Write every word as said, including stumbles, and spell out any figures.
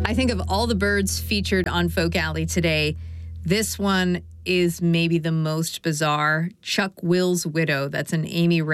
I think of all the birds featured on Folk Alley today, this one is maybe the most bizarre. Chuck Will's widow. That's an Amy